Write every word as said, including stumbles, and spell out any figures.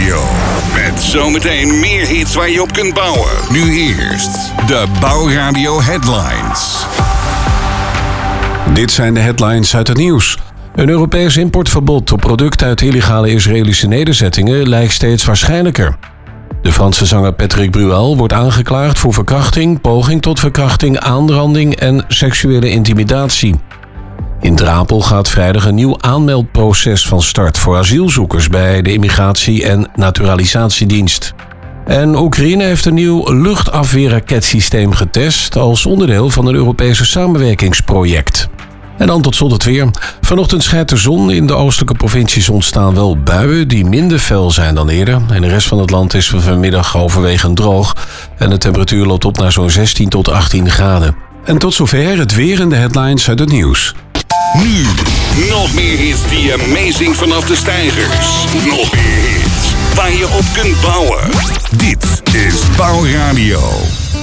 Radio. Met zometeen meer hits waar je op kunt bouwen. Nu eerst de Bouwradio Headlines. Dit zijn de headlines uit het nieuws. Een Europees importverbod op producten uit illegale Israëlische nederzettingen lijkt steeds waarschijnlijker. De Franse zanger Patrick Bruel wordt aangeklaagd voor verkrachting, poging tot verkrachting, aanranding en seksuele intimidatie. In Drapel gaat vrijdag een nieuw aanmeldproces van start voor asielzoekers bij de Immigratie- en Naturalisatiedienst. En Oekraïne heeft een nieuw luchtafweerraketsysteem getest als onderdeel van een Europese samenwerkingsproject. En dan tot slot het weer. Vanochtend schijnt de zon. In de oostelijke provincies ontstaan wel buien die minder fel zijn dan eerder. In de rest van het land is vanmiddag overwegend droog. En de temperatuur loopt op naar zo'n zestien tot achttien graden. En tot zover het weer en de headlines uit het nieuws. Nu, nog meer hits die amazing vanaf de stijgers. Nog meer hits waar je op kunt bouwen. Dit is Bouwradio.